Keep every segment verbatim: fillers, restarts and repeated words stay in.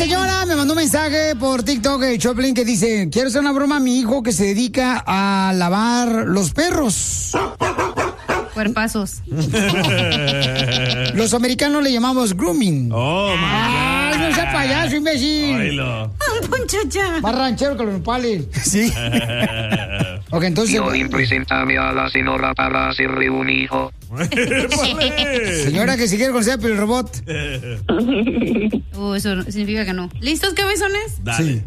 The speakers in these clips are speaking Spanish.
señora me mandó un mensaje por TikTok de Choplin que dice, quiero hacer una broma a mi hijo que se dedica a lavar los perros. Cuerpazos. Los americanos le llamamos grooming. Oh, my God. ¡Ay, no sea payaso, imbécil! Oilo. Un ponchacha. Más ranchero que los nopales. Sí. Ok, entonces... Piolín, preséntame a la señora para hacerle un hijo. Señora que si quiere conocer el robot. Uh, eso significa que no. ¿Listos, cabezones? Dale. Sí.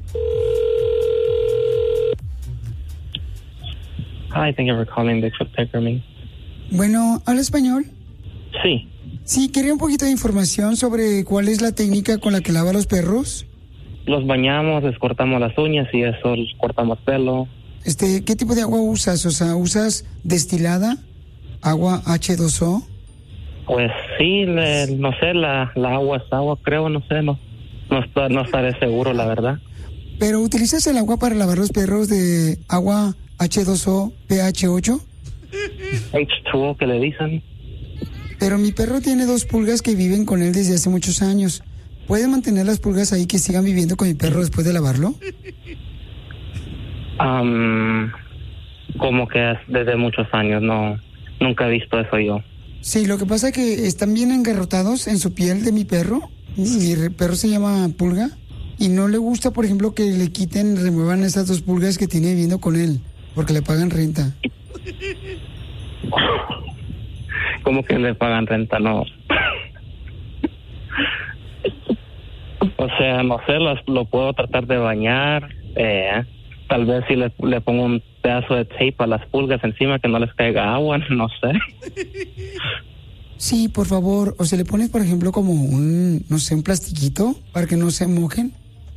Hi, thank you for calling the Quick Pet Grooming. Bueno, ¿habla español? Sí. Sí, quería un poquito de información sobre cuál es la técnica con la que lava los perros. Los bañamos, les cortamos las uñas y eso, les cortamos pelo. Este, ¿qué tipo de agua usas? O sea, ¿usas destilada? ¿Agua hache dos o? Pues sí, le- no sé, la, la agua es agua, creo, no sé, no, no, está- no estaré seguro, la verdad. ¿Pero utilizas el agua para lavar los perros de agua hache dos o pH ocho? H dos O que le dicen. Pero mi perro tiene dos pulgas que viven con él desde hace muchos años. ¿Puede mantener las pulgas ahí que sigan viviendo con mi perro después de lavarlo? Am, como que es desde muchos años, no, nunca he visto eso yo. Sí, lo que pasa es que están bien engarrotados en su piel de mi perro. Mi re- perro se llama Pulga. Y no le gusta, por ejemplo, que le quiten, remuevan esas dos pulgas que tiene viviendo con él. Porque le pagan renta. Como que le pagan renta, no. O sea, no sé, lo, lo puedo tratar de bañar. Eh, tal vez si le, le pongo un pedazo de tape a las pulgas encima que no les caiga agua, no sé. Sí, por favor. O se le pone, por ejemplo, como un, no sé, un plastiquito para que no se mojen.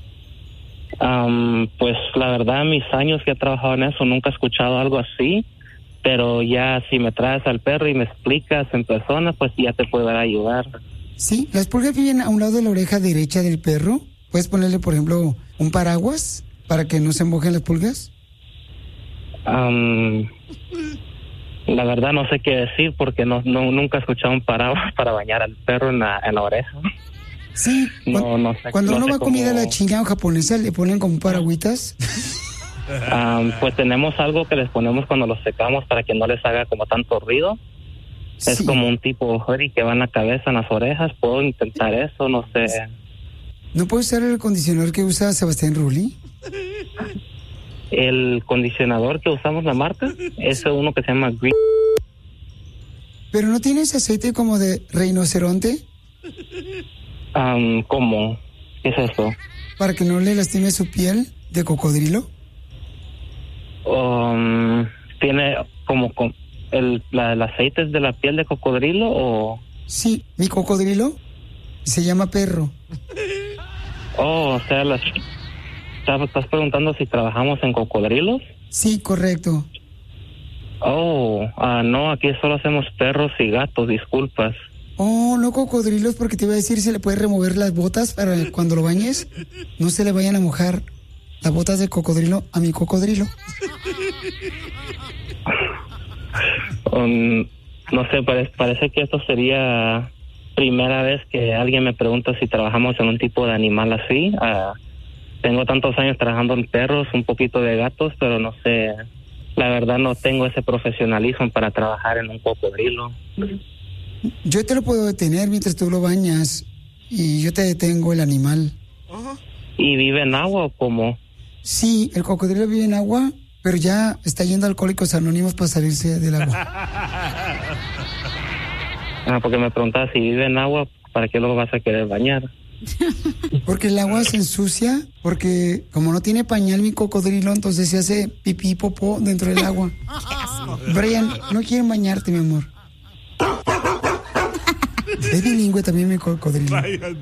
Am, pues la verdad, mis años que he trabajado en eso, nunca he escuchado algo así. Pero ya si me traes al perro y me explicas en persona, pues ya te puedo ayudar. Sí, las pulgas viven a un lado de la oreja derecha del perro. Puedes ponerle, por ejemplo, un paraguas para que no se mojen las pulgas. Am, la verdad no sé qué decir porque no, no nunca he escuchado un paraguas para bañar al perro en la, en la oreja. Sí, No, cuan- no sé- cuando no uno sé va a comida a cómo- la china o japonesa, le ponen como paragüitas. Am, pues tenemos algo que les ponemos cuando los secamos para que no les haga como tanto ruido. Es Sí. como un tipo hoodie que va en la cabeza, en las orejas. Puedo intentar eso, no sé. ¿No puede usar el acondicionador que usa Sebastián Rulli? El condicionador que usamos, la marca, es uno que se llama Green. ¿Pero no tienes aceite como de rinoceronte Am, ¿Cómo? ¿Qué es eso? para que no le lastime su piel de cocodrilo? Um, ¿Tiene como con- el, la, el aceite es de la piel de cocodrilo o...? Sí, mi cocodrilo se llama perro. Oh, o sea, las, ¿estás estás preguntando si trabajamos en cocodrilos? Sí, correcto. Oh, ah, no, aquí solo hacemos perros y gatos, disculpas. Oh, no cocodrilos, porque te iba a decir si le puedes remover las botas para cuando lo bañes no se le vayan a mojar las botas de cocodrilo a mi cocodrilo. Um, no sé, parece, parece que esto sería primera vez que alguien me pregunta si trabajamos en un tipo de animal así. Ah, tengo tantos años trabajando en perros, un poquito de gatos, pero no sé, la verdad no tengo ese profesionalismo para trabajar en un cocodrilo. Yo te lo puedo detener mientras tú lo bañas y yo te detengo el animal. ¿Y vive en agua o cómo? Sí, el cocodrilo vive en agua, pero ya está yendo a Alcohólicos Anónimos para salirse del agua. Ah, porque me preguntaba si vive en agua, ¿para qué lo vas a querer bañar? Porque el agua se ensucia, porque como no tiene pañal mi cocodrilo, entonces se hace pipí y popó dentro del agua. Brian, no quieren bañarte, mi amor. Es bilingüe también mi cocodrilo.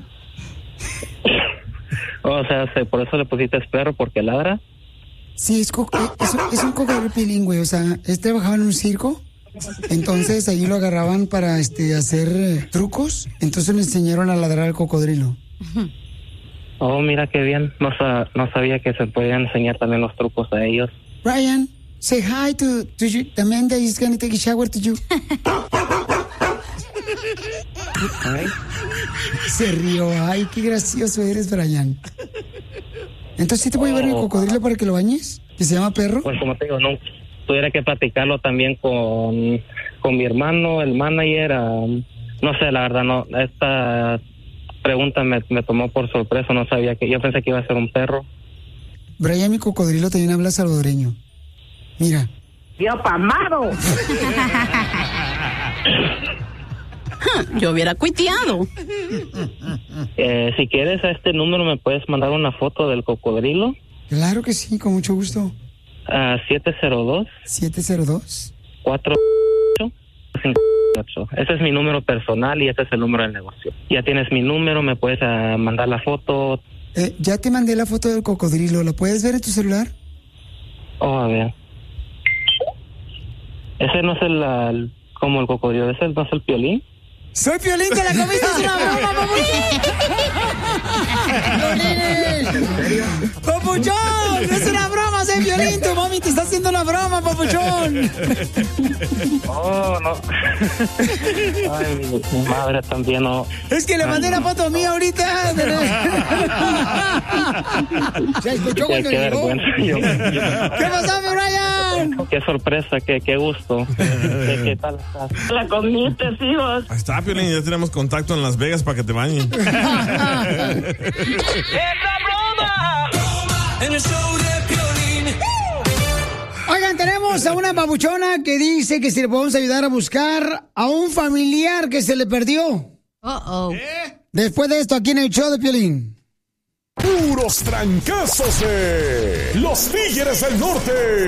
O sea, se- por eso le pusiste perro, porque ladra. Sí, es, co- es, es un cocodrilo bilingüe, o sea, él trabajaba en un circo, entonces ahí lo agarraban para este hacer eh, trucos, entonces le enseñaron a ladrar al cocodrilo. Oh, mira qué bien. No, sa- no sabía que se podían enseñar también los trucos a ellos. Brian, say hi to, to you, the man that is gonna take a shower to you. Ay. Se rió. Ay, qué gracioso eres, Brian. Entonces, ¿sí te voy a llevar el cocodrilo para que lo bañes? ¿Que se llama Perro? Pues como te digo, no tuviera que platicarlo también con, con mi hermano, el manager. Um, no sé, la verdad, no. Esta pregunta me, me tomó por sorpresa. No sabía que. Yo pensé que iba a ser un perro. Brian, mi cocodrilo también habla salvadoreño. Mira. ¡Dios pamado! Yo hubiera cuiteado. Eh, si quieres, a este número me puedes mandar una foto del cocodrilo. Claro que sí, con mucho gusto. A siete cero dos. siete cero dos. cuatro ocho cinco ocho. Ese es mi número personal y ese es el número del negocio. Ya tienes mi número, me puedes uh, mandar la foto. Eh, ya te mandé la foto del cocodrilo. ¿La puedes ver en tu celular? Oh, a ver. Ese no es el, el como el cocodrilo, ese no es el Piolín. ¡Soy Piolín, te la comiste! ¡Es una broma, papuchón! ¡Papuchón! ¡Es una broma, soy Piolín! ¡Tu mami te está haciendo una broma, papuchón! Oh, no. Ay, mi, mi madre también no. Es que le mandé la foto mía ahorita. ¿Se escuchó cuando qué llegó? vergüenza. Yo, yo, ¿Qué pasó, mi Brian? Qué sorpresa, qué, qué gusto. ¿Qué, qué tal estás? La comiste, hijos. Ahí está, Piolín, ya tenemos contacto en Las Vegas para que te bañen. ¡Es la broma! En el show de Piolín. Oigan, tenemos a una babuchona que dice que si le podemos ayudar a buscar a un familiar que se le perdió. Uh-oh. ¿Eh? Después de esto, aquí en el show de Piolín. Puros trancazos de Los Tigres del Norte.